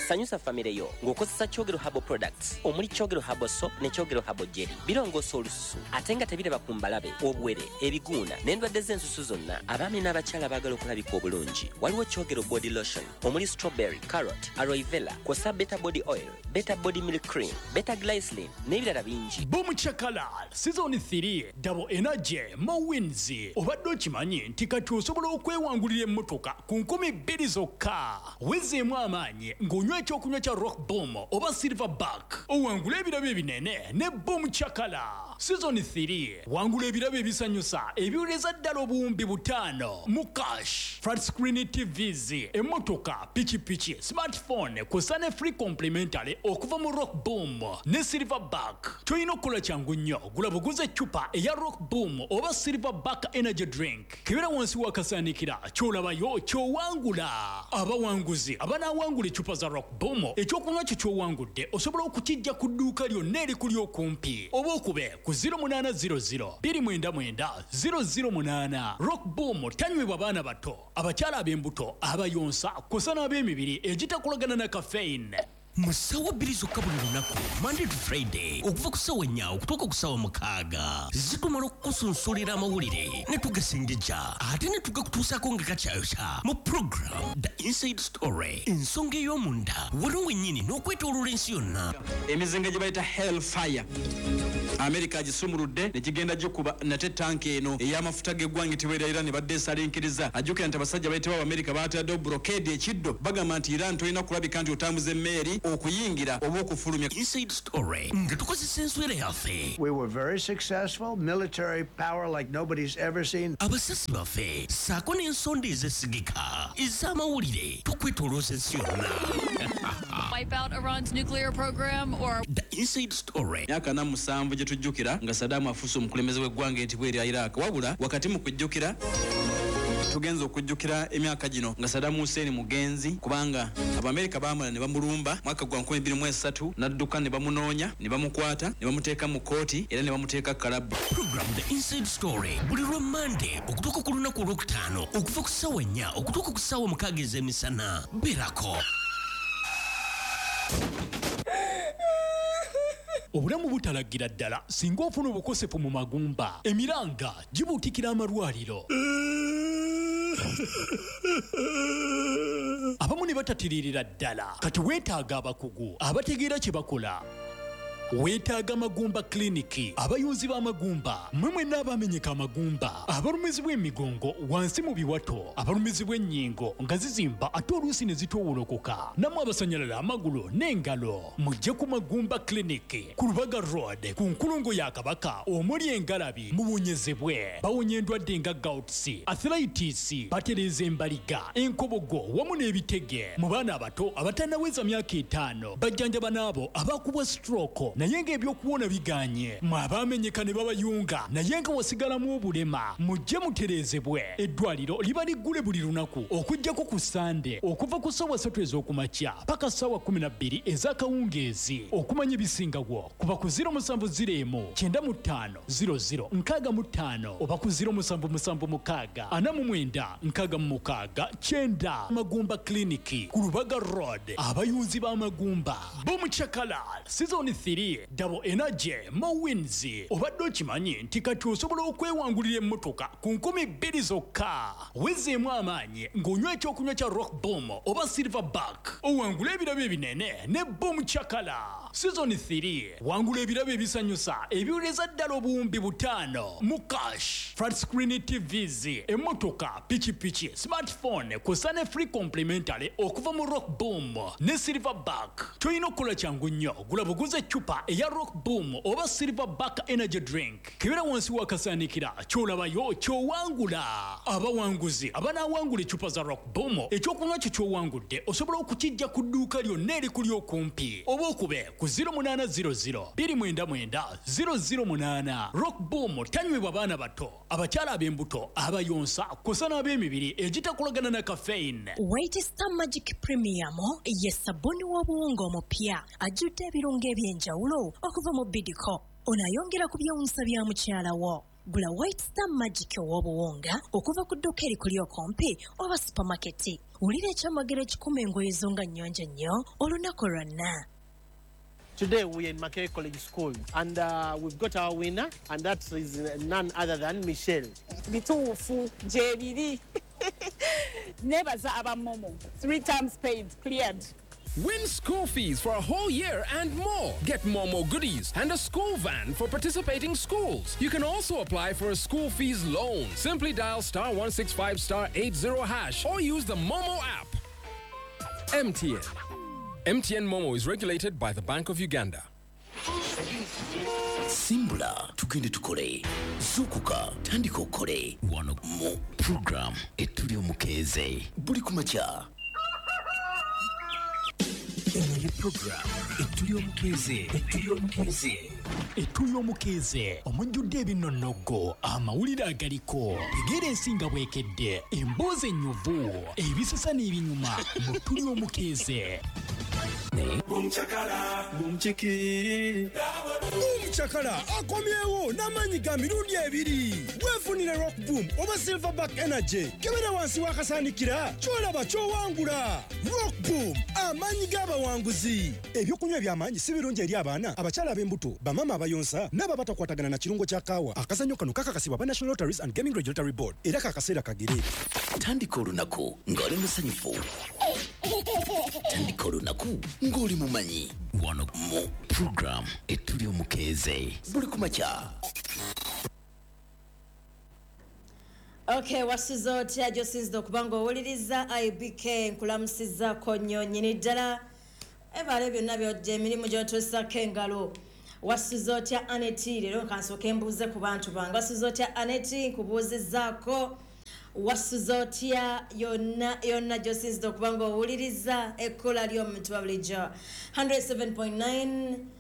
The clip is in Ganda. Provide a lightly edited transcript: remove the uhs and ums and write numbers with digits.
sanyusa famire yo ng'okozesa Kyogero Herbal Products omuli Kyogero Herbal Soap ne Kyogero Herbal Jelly birongoosa olususu ate nga tebireba ku mbalabe obwere ebiguuna n'endwadde z'ensusu zonna abaami n'abakyala baagala okulabika obulungi waliwo Kyogero Body Lotion omuli strawberry, carrot, aloe vera kw'ossa Beta Body Oil, Beta Body Milk Cream, Beta Glycerin n'ebirala bingi. Boom Chakalal Season 3 Double Energy Mowins obadde okimanyi nti kati osobola okwewangulira emmotoka ku 2,000 zokka wezeemu amaanyi ng'onywa ekyokunywa kya Rock Boom oba Silverback owangula ebirabo ebinene ne Boom Chakala. Season 3 wangula ebirabo ebisanyusa ebiwuleza ddala obuwumbi 5 mu cash, flat screen TVs, emmotoka, pichipichi, smartphone kw'ossa ne free complimentary okuva mu Rock Boom ne Silverback. Toyina okukola kyangu nnyo, gula buguze eccupa eya Rock Boom oba Silverback energy drink kebera wansi wakasaanikira ky'olabayo ky'owangula. Abawanguzi abanaawangula eccupa za Rock Boom ekyokunywa kyo ky'owangudde osobola okukijja ku dduuka lyonna erikuli okumpi oba okube ku 0800 299 008. Rock Boom tanywebwa baana bato, abakyala ab'embuto, abayonsa kw'ossa n'ab'emibiri egitakolagana na caffeine. Musawa bili zokka buli lunaku Monday to Friday okuva ku ssaawa 4 okutuuka ku ssaawa 6 zitumala okukusunsulira amawulire ne tugasengejja ate ne tugakutuusaako nga kakyayokya mu program The Inside Story ensonga ey'omunda waliwo wennyini n'okwetooloola ensi yonna. Emizinga gye bayita Hellfire America agisumuludde ne kigenda gikuba nate tanki eno ey'amafuta g'eggwanga teweerayira ne badde esalinkiriza ajjukira nti abasajja bayitibwa America baataddewo blockade ekiddo bagamba nti Iran tolina kulabika nti otambuza emmeeri okuyingira oba okufulumya. Inside Story nga tukozesa enswera yaffe. We were very successful, military power like nobody's ever seen. Abasasi baffe saako n'ensonda ezesigika ez'amawulire tukwetolooza ensi yonna. Wipe out Iran's nuclear program or The Inside Story. Myaka 7 gye tujjukira nga Saddam afuuse omukulembeze w'eggwanga entibwa erya Iraq wabula wakati mu kujjukira tugenza okujjukira emyaka gino nga Saddam Hussein mugenzi kubanga Abamerika baamala ne bamulumba mwaka gwa 2003 n'adduka ne bamunoonya ne bamukwata ne bamuteeka mu kooti era ne bamuteeka kalabu. Program The Inside Story buli lwa Monday okutuuka ku lunaku olwokutaano okuva ku ssaawa 4 okutuuka ku ssaawa 6 ez'emisana. Berako. Obulamu butalagira ddala singa ofuna obukosefu mu magumba emiranga gibuutikira amalwaliro. Abamu ne batatiririra ddala kati weetaaga abakugu abategeera kye bakola. Weetaaga Magumba Clinic abayuzi b'amagumba mmwe mwenna abamenyeka amagumba abalumizibwa emigongo wansi mu biwato abalumizibwa ennyingo nga zizimba ate oluusi ne zitoowolokoka nammwe abasanyalala amagulu n'engalo mujje ku Magumba Clinic ku Lubaga Road ku nkulungo ya Kabaka omuli engalabi muwonyezebwe bawonya endwadde nga gouts, arthritis, batereeza embaliga, enkobogo wamu n'ebitege mu baana abato abatannaweza myaka 5 bajjanjaba n'abo abakubwa stroke naye ng'ebyokuwona biganye mwe abamenyeka ne babayunga naye nga wasigalamu obulema mujje mutereezebwe. Eddwaliro liba liggule buli lunaku okuggyako ku Sande okuva ku ssaawa 3 ez'okumakya paka ssaawa 12 ez'akawungeezi. Okumanya ebisingawo kuba ku 0701 95 00 65 oba ku 0776 49 9 Magumba Clinic ku Lubaga Road abayunzi b'amagumba. Boom Chakalal Season 3 Double Energy Mowins obadde okimanyi nti kati osobola okwewangulira emmotoka ku 2,000 zokka wezeemu amaanyi ng'onywa ekyokunywa kya Rock Boom oba Silverback owangula ebirabo ebinene ne Boom Chakala. Season 3 wangula ebirabo ebisanyusa ebiwuleza ddala obuwumbi 5 mu cash, flat screen TVs, emmotoka, pichipichi, smartphone kw'ossa ne free complimentary okuva mu Rock Boom ne Silverback. Toyina okukola kyangu nnyo, gula buguze eccupa eya Rock Boom oba Silverback energy drink kebera wansi wakasaanikira ky'olabayo ky'owangula. Abawanguzi abanaawangula eccupa za Rock Boom ekyokunywa kyo ky'owangudde osobola okukijja ku dduuka lyonna erikuli okumpi oba okube ku 0800 299 008. Rock Boom tanywebwa baana bato, abakyala ab'embuto, abayonsa kw'ossa n'ab'emibiri egitakolagana na caffeine. White Star Magic Premium ye sabuni w'obuwunga omupya ajjudde ebirungo eby'enjawulo okuva mu Bidco. Onayongera ku byewuunyisa bya mukyala wo. gula White Star Magic ow'obuwunga okuva ku dduuka erikuli okumpi oba supermarket. Wulira ekyamagero ekikuma engoye zo nga nnyonjo nnyo olunaku lwonna. Today we're in Makerere College School and we've got our winner and that is none other than Michelle. Bituufu jebiri. Nebaza abamomo. 3 times paid, cleared. Win school fees for a whole year and more. Get Momo goodies and a school van for participating schools. You can also apply for a school fees loan. Simply dial *165 *80# or use the Momo app. MTN. MTN Momo is regulated by the Bank of Uganda. Simbula tugende tukole zukuka tandika okole wano mu program etuli omukeeze buli kumakya eno program etuli omukeeze omujjudde ebinnonogo amawulire agaliko tegeera ensinga bwekedde emboozi ennyuvu ebisasa n'ebinyuma mu tuli omukeeze. Omukyakala akomyewo n'amaanyi ga mirundi ebiri. Weefunire Rock Boom oba Silverback Energy kebera wansi w'akasaanikira ky'olaba ky'owangula. Rock Boom amaanyi g'abawanguzi. Ebyokunywa eby'amaanyi si birungi eri abaana abakyala ab'embuto bamama abayonsa n'ababatakwatagana na kirungo kya kaawa. Akazannyo kano kakakasibwa ba National Lotteries and Gaming Regulatory Board era kakaseera kagere. tandika olunaku ng'oli musanyufu tandika olunaku ng'oli mumanyi wano mu program etuli omukeeze buli kumakya. Okay, wasuza otya Josinzo okubanga owuliriza IBK nkulamusizzaako nnyo nnyini ddala ebale byonna byojja emirimu gy'otuusako engalo. Wasuza otya Aneti leero kansooke mbuuze ku bantu bange. Wasuza otya Aneti nkubuuzizzaako. Wasuza otya yonna Josinzo okubanga owuliriza ekkola ly'omuntu wa bulijjo 107.9